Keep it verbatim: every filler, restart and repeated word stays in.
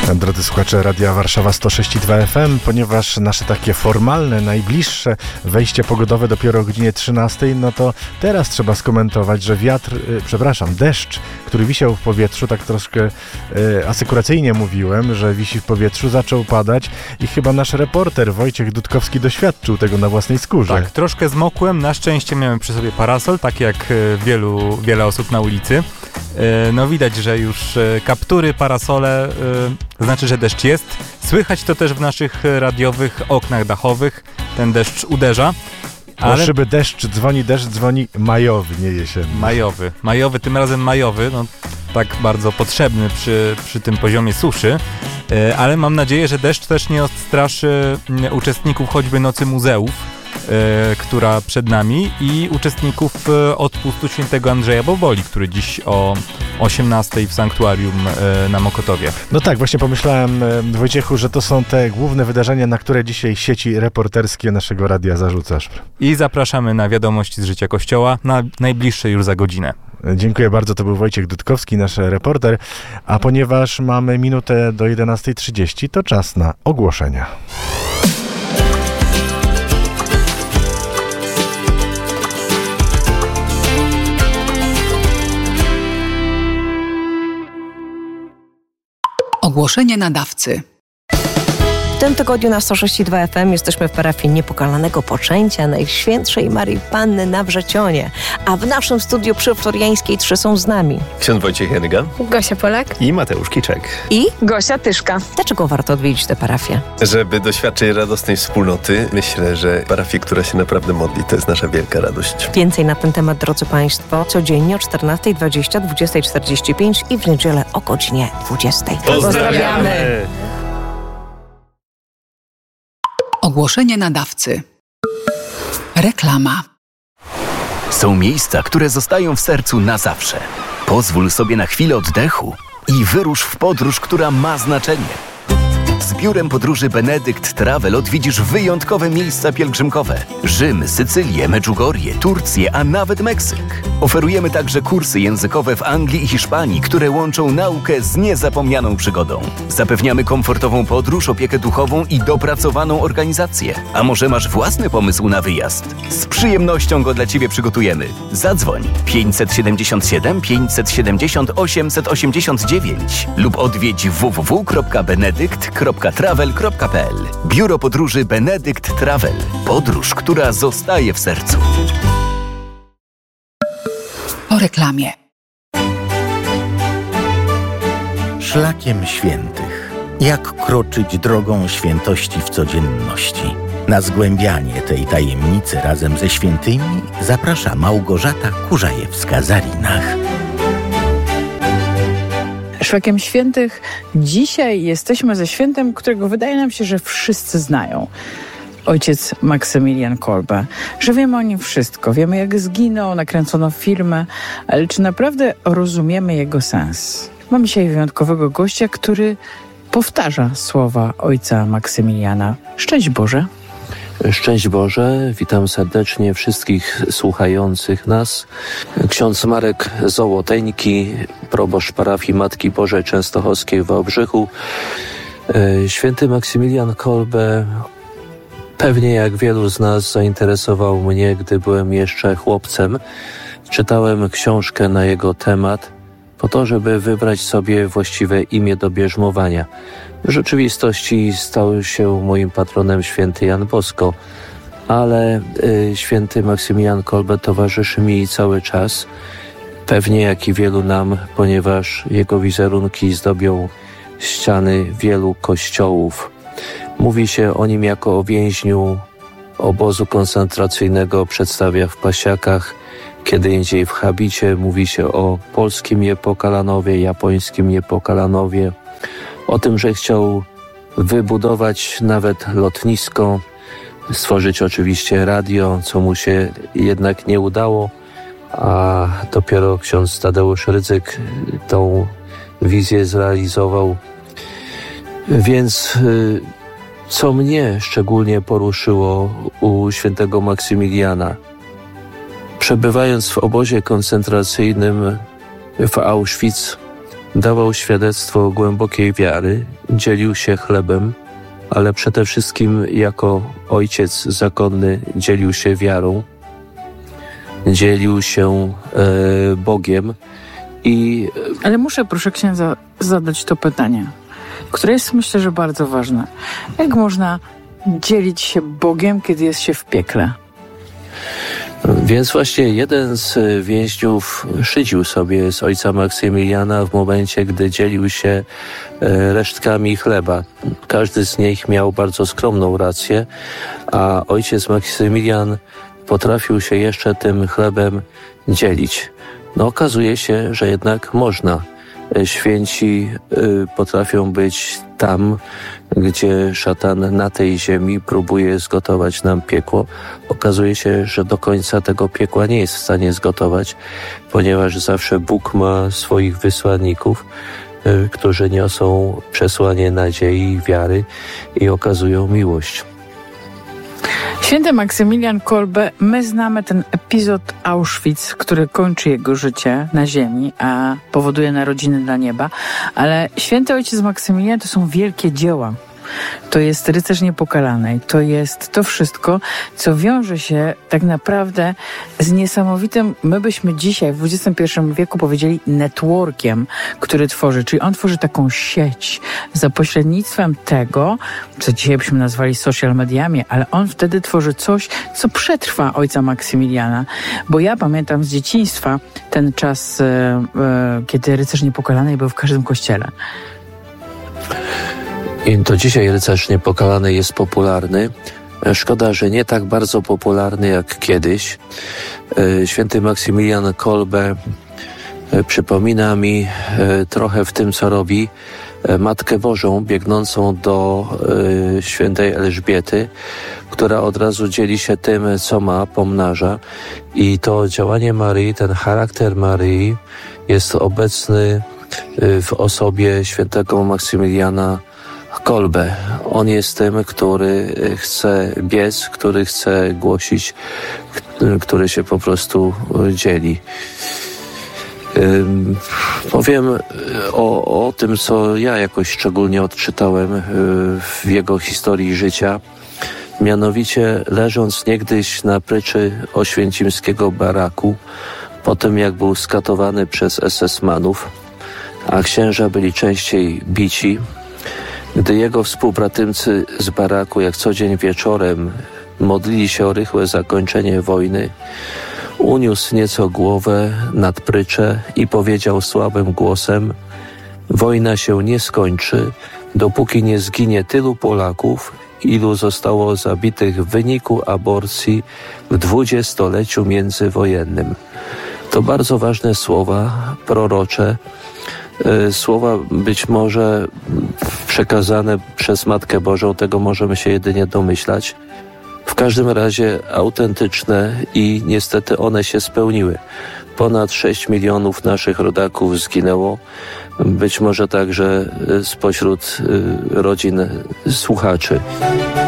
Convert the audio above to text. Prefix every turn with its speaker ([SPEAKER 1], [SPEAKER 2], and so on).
[SPEAKER 1] Drodzy słuchacze Radia Warszawa sto sześć i dwa F M, ponieważ nasze takie formalne, najbliższe wejście pogodowe dopiero o godzinie trzynastej, no to teraz trzeba skomentować, że wiatr, yy, przepraszam, deszcz, który wisiał w powietrzu, tak troszkę yy, asekuracyjnie mówiłem, że wisi w powietrzu, zaczął padać i chyba nasz reporter Wojciech Dudkowski doświadczył tego na własnej skórze.
[SPEAKER 2] Tak, troszkę zmokłem, na szczęście miałem przy sobie parasol, tak jak wielu, wiele osób na ulicy. No widać, że już kaptury, parasole, znaczy, że deszcz jest. Słychać to też w naszych radiowych oknach dachowych. Ten deszcz uderza.
[SPEAKER 1] Ale... O szyby deszcz dzwoni, deszcz dzwoni majowy, nie jesienny.
[SPEAKER 2] Majowy, majowy, tym razem majowy, no tak bardzo potrzebny przy, przy tym poziomie suszy. Ale mam nadzieję, że deszcz też nie odstraszy uczestników choćby Nocy Muzeów, E, która przed nami, i uczestników e, odpustu świętego Andrzeja Boboli, który dziś o osiemnastej w sanktuarium e, na Mokotowie.
[SPEAKER 1] No tak, właśnie pomyślałem, e, Wojciechu, że to są te główne wydarzenia, na które dzisiaj sieci reporterskie naszego radia zarzucasz.
[SPEAKER 2] I zapraszamy na wiadomości z życia Kościoła, na najbliższe już za godzinę.
[SPEAKER 1] Dziękuję bardzo, to był Wojciech Dudkowski, nasz reporter, a ponieważ mamy minutę do jedenastej trzydzieści, to czas na ogłoszenia.
[SPEAKER 3] Ogłoszenie nadawcy.
[SPEAKER 4] W tym tygodniu na sto sześć i dwa F M jesteśmy w parafii Niepokalanego Poczęcia Najświętszej Maryi Panny na Wrzecionie, a w naszym studiu przy Floriańskiej trzy są z nami
[SPEAKER 5] ksiądz Wojciech Janyga,
[SPEAKER 6] Gosia Polak
[SPEAKER 5] i Mateusz Kiczek.
[SPEAKER 4] I
[SPEAKER 6] Gosia Tyszka.
[SPEAKER 4] Dlaczego warto odwiedzić tę parafię?
[SPEAKER 5] Żeby doświadczyć radosnej wspólnoty, myślę, że parafię, która się naprawdę modli, to jest nasza wielka radość.
[SPEAKER 4] Więcej na ten temat, drodzy Państwo, codziennie o czternastej dwadzieścia, dwudziestej czterdzieści pięć i w niedzielę o godzinie dwudziestej.
[SPEAKER 5] Pozdrawiamy!
[SPEAKER 3] Ogłoszenie nadawcy. Reklama.
[SPEAKER 7] Są miejsca, które zostają w sercu na zawsze. Pozwól sobie na chwilę oddechu i wyrusz w podróż, która ma znaczenie. Z biurem podróży Benedykt Travel odwiedzisz wyjątkowe miejsca pielgrzymkowe. Rzym, Sycylię, Medjugorje, Turcję, a nawet Meksyk. Oferujemy także kursy językowe w Anglii i Hiszpanii, które łączą naukę z niezapomnianą przygodą. Zapewniamy komfortową podróż, opiekę duchową i dopracowaną organizację. A może masz własny pomysł na wyjazd? Z przyjemnością go dla Ciebie przygotujemy. Zadzwoń pięćset siedemdziesiąt siedem, pięćset siedemdziesiąt, osiemset osiemdziesiąt dziewięć lub odwiedź w w w kropka benedykt kropka travel kropka p l. Biuro podróży Benedykt Travel. Podróż, która zostaje w sercu.
[SPEAKER 3] Po reklamie.
[SPEAKER 8] Szlakiem świętych. Jak kroczyć drogą świętości w codzienności? Na zgłębianie tej tajemnicy razem ze świętymi zaprasza Małgorzata Kurzajewska-Zarinach.
[SPEAKER 9] Szlakiem świętych dzisiaj jesteśmy ze świętem, którego wydaje nam się, że wszyscy znają. Ojciec Maksymilian Kolbe. Że wiemy o nim wszystko. Wiemy, jak zginął, nakręcono filmy, ale czy naprawdę rozumiemy jego sens? Mam dzisiaj wyjątkowego gościa, który powtarza słowa ojca Maksymiliana. Szczęść Boże.
[SPEAKER 10] Szczęść Boże, witam serdecznie wszystkich słuchających nas. Ksiądz Marek Zołoteńki, proboszcz parafii Matki Bożej Częstochowskiej w Wałbrzychu. Święty Maksymilian Kolbe pewnie jak wielu z nas zainteresował mnie, gdy byłem jeszcze chłopcem. Czytałem książkę na jego temat po to, żeby wybrać sobie właściwe imię do bierzmowania. W rzeczywistości stał się moim patronem święty Jan Bosko, ale y, święty Maksymilian Kolbe towarzyszy mi cały czas, pewnie jak i wielu nam, ponieważ jego wizerunki zdobią ściany wielu kościołów. Mówi się o nim jako o więźniu obozu koncentracyjnego, przedstawia w pasiakach, kiedy indziej w habicie. Mówi się o polskim Niepokalanowie, japońskim Niepokalanowie, o tym, że chciał wybudować nawet lotnisko, stworzyć oczywiście radio, co mu się jednak nie udało, a dopiero ksiądz Tadeusz Rydzyk tą wizję zrealizował. Więc co mnie szczególnie poruszyło u świętego Maksymiliana? Przebywając w obozie koncentracyjnym w Auschwitz, dawał świadectwo głębokiej wiary, dzielił się chlebem, ale przede wszystkim jako ojciec zakonny dzielił się wiarą, dzielił się e, Bogiem i...
[SPEAKER 9] Ale muszę, proszę księdza, zadać to pytanie, które jest, myślę, że bardzo ważne. Jak można dzielić się Bogiem, kiedy jest się w piekle?
[SPEAKER 10] Więc właśnie jeden z więźniów szydził sobie z ojca Maksymiliana w momencie, gdy dzielił się resztkami chleba. Każdy z nich miał bardzo skromną rację, a ojciec Maksymilian potrafił się jeszcze tym chlebem dzielić. No okazuje się, że jednak można. Święci potrafią być tam, gdzie szatan na tej ziemi próbuje zgotować nam piekło. Okazuje się, że do końca tego piekła nie jest w stanie zgotować, ponieważ zawsze Bóg ma swoich wysłanników, którzy niosą przesłanie nadziei i wiary i okazują miłość.
[SPEAKER 9] Święty Maksymilian Kolbe, my znamy ten epizod Auschwitz, który kończy jego życie na ziemi, a powoduje narodziny dla nieba, ale święty ojciec Maksymilian to są wielkie dzieła. To jest rycerz niepokalanej, to jest to wszystko, co wiąże się tak naprawdę z niesamowitym, my byśmy dzisiaj w dwudziestym pierwszym wieku powiedzieli networkiem, który tworzy, czyli on tworzy taką sieć za pośrednictwem tego, co dzisiaj byśmy nazwali social mediami, ale on wtedy tworzy coś, co przetrwa ojca Maksymiliana, bo ja pamiętam z dzieciństwa ten czas, e, e, kiedy rycerz niepokalanej był w każdym kościele.
[SPEAKER 10] I do dzisiaj rycerz niepokalany jest popularny. Szkoda, że nie tak bardzo popularny jak kiedyś. Święty Maksymilian Kolbe przypomina mi trochę w tym, co robi, Matkę Bożą biegnącą do świętej Elżbiety, która od razu dzieli się tym, co ma, pomnaża. I to działanie Maryi, ten charakter Maryi jest obecny w osobie świętego Maksymiliana Kolbe. On jest tym, który chce biec, który chce głosić, który się po prostu dzieli. Um, powiem o, o tym, co ja jakoś szczególnie odczytałem w jego historii życia. Mianowicie leżąc niegdyś na pryczy oświęcimskiego baraku, po tym jak był skatowany przez esesmanów, a księża byli częściej bici, gdy jego współbratymcy z baraku jak co dzień wieczorem modlili się o rychłe zakończenie wojny, uniósł nieco głowę nad prycze i powiedział słabym głosem: wojna się nie skończy, dopóki nie zginie tylu Polaków, ilu zostało zabitych w wyniku aborcji w dwudziestoleciu międzywojennym. To bardzo ważne słowa prorocze, słowa być może przekazane przez Matkę Bożą, tego możemy się jedynie domyślać. W każdym razie autentyczne i niestety one się spełniły. Ponad sześć milionów naszych rodaków zginęło, być może także spośród rodzin słuchaczy.